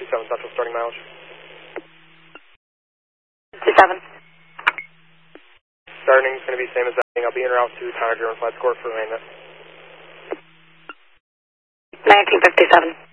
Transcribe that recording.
Central starting mileage. 27. Starting is going to be same as that. I'll be en route to Tower Driven Flight Score for Raymond. 1957.